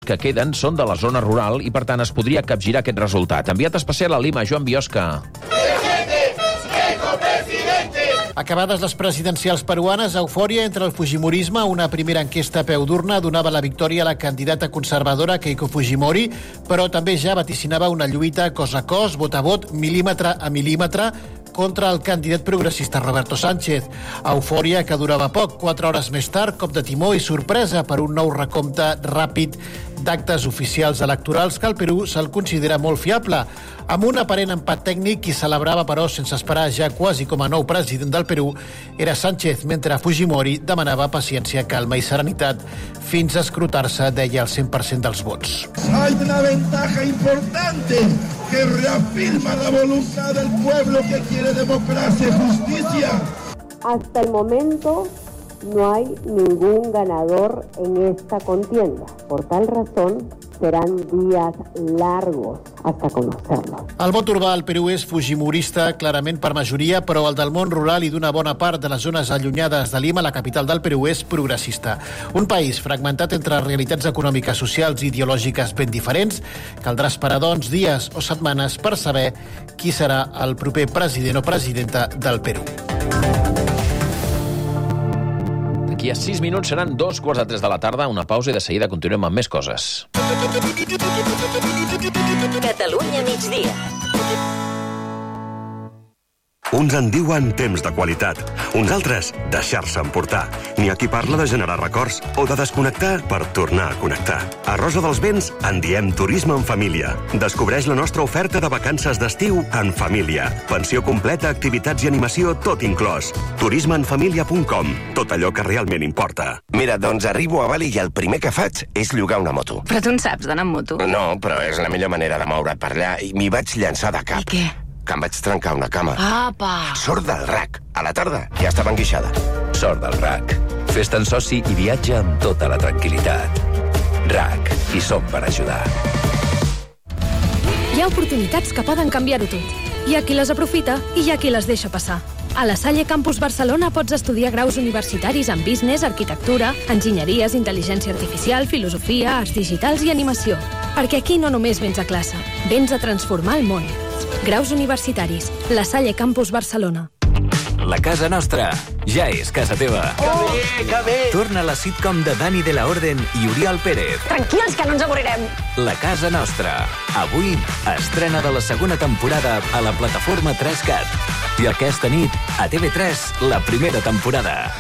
que queden són de la zona rural i, per tant, es podria capgirar aquest resultat. Enviat especial a Lima, Joan Biosca. Acabades les presidencials peruanes, eufòria entre el fujimorisme. Una primera enquesta a peu d'urna donava la victòria a la candidata conservadora Keiko Fujimori, però també ja vaticinava una lluita cos a cos, vot a vot, mil·límetre a mil·límetre, contra el candidat progressista Roberto Sánchez. Eufòria que durava poc. 4 hores més tard, cop de timó i sorpresa per un nou recompte ràpid d'actes oficials electorals que al Perú se'l considera molt fiable. Amb un aparent empat tècnic, qui celebrava, però, sense esperar ja quasi com a nou president del Perú, era Sánchez, mentre Fujimori demanava paciència, calma i serenitat fins a escrutar-se, deia, el 100% dels vots. Hay una ventaja importante que reafirma la voluntad del pueblo que quiere democracia y justicia. Hasta el momento no hay ningún ganador en esta contienda. Por tal razón, serán días largos hasta conocerlo. El vot urbà al Perú és fujimorista, clarament per majoria, però el del món rural i d'una bona part de les zones allunyades de Lima, la capital del Perú, és progressista. Un país fragmentat entre realitats econòmiques, socials i ideològiques ben diferents. Caldrà esperar, doncs, dies o setmanes per saber qui serà el proper president o presidenta del Perú. D'aquí a 6 minuts seran 2:15 de la tarda, una pausa i de seguida continuem amb més coses. Catalunya migdia. Uns en diuen temps de qualitat, uns altres deixar-se emportar. N'hi ha qui parla de generar records o de desconnectar per tornar a connectar. A Rosa dels Vents en diem turisme en família. Descobreix la nostra oferta de vacances d'estiu en família. Pensió completa, activitats i animació, tot inclòs. turismeenfamilia.com. Tot allò que realment importa. Mira, doncs arribo a Bali i el primer que faig és llogar una moto. Però tu en saps d'anar amb moto? No, però és la millor manera de moure't per allà i m'hi vaig llançar de cap. I què? Que em vaig trencar una cama. Apa! Sort del RAC. A la tarda ja estava enguixada. Sort del RAC. Fes-te'n soci i viatja amb tota la tranquil·litat. RAC. Hi som per ajudar. Hi ha oportunitats que poden canviar-ho tot. Hi ha qui les aprofita i hi ha qui les deixa passar. A la Salle Campus Barcelona pots estudiar graus universitaris en business, arquitectura, enginyeries, intel·ligència artificial, filosofia, arts digitals i animació. Perquè aquí no només vens a classe, vens a transformar el món. Graus universitaris. La Salle Campus Barcelona. La casa nostra ja és casa teva. Oh! Que bé! Torna la sitcom de Dani de la Orden i Oriol Pérez. Tranquils, que no ens avorrirem. La casa nostra. Avui, estrena de la segona temporada a la plataforma 3Cat. I aquesta nit, a TV3, la primera temporada.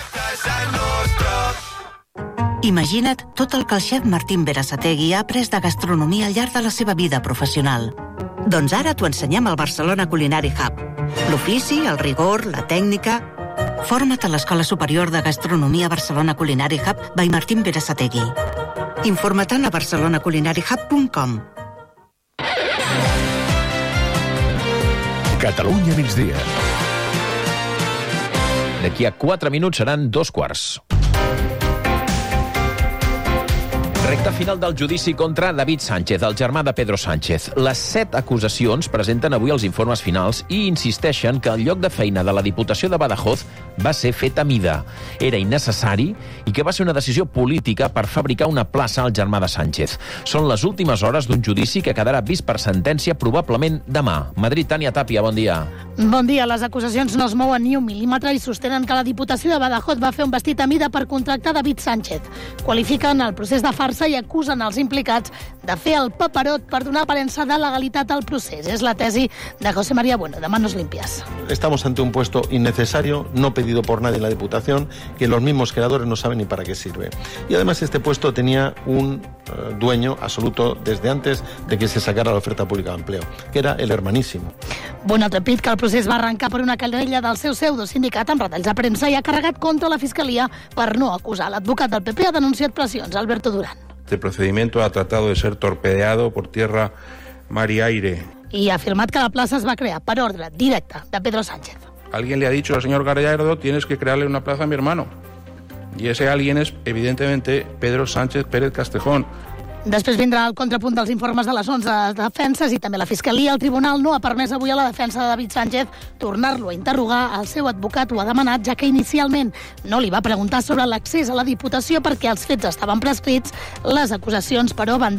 Imagina't tot el que el xef Martín Berasategui ha après de gastronomia al llarg de la seva vida professional. Doncs ara t'ho ensenyem al Barcelona Culinary Hub. L'ofici, el rigor, la tècnica... Forma't a l'Escola Superior de Gastronomia Barcelona Culinary Hub by Martín Berasategui. Informa-te'n a barcelonaculinaryhub.com. Catalunya migdia. D'aquí a 4 minuts seran 2:15. Recta final del judici contra David Sánchez, el germà de Pedro Sánchez. Les 7 acusacions presenten avui els informes finals i insisteixen que el lloc de feina de la Diputació de Badajoz va ser fet a mida. Era innecessari i que va ser una decisió política per fabricar una plaça al germà de Sánchez. Són les últimes hores d'un judici que quedarà vist per sentència probablement demà. Madrid, Tània Tàpia, bon dia. Bon dia. Les acusacions no es mouen ni un mil·límetre i sostenen que la Diputació de Badajoz va fer un vestit a mida per contractar David Sánchez. Qualifiquen el procés de farsa i acusen els implicats de fer el paperot per donar aparença de legalitat al procés. És la tesi de José María Bueno, de Manos Limpias. Estamos ante un puesto innecesario, no pedido por nadie en la Diputación, que los mismos creadores no saben ni para qué sirve. Y además este puesto tenía un dueño absoluto desde antes de que se sacara la oferta pública de empleo, que era el hermanísimo. Bueno, repit que el procés va arrencar per una querella del seu pseudosindicat amb retalls de premsa i ha carregat contra la Fiscalia per no acusar. L'advocat del PP ha denunciat pressions, Alberto Durán. Este procedimiento ha tratado de ser torpedeado por tierra, mar y aire. I ha afirmat que la plaça es va crear per ordre directe de Pedro Sánchez. Alguien le ha dicho al señor Gallardo, tienes que crearle una plaza a mi hermano. Y ese alguien es, evidentemente, Pedro Sánchez Pérez Castejón. Després vindrà el contrapunt dels informes de les 11 defenses i també la Fiscalia. El tribunal no ha permès avui a la defensa de David Sánchez tornar-lo a interrogar. El seu advocat ho ha demanat, ja que inicialment no li va preguntar sobre l'accés a la Diputació perquè els fets estaven prescrits. Les acusacions, però, van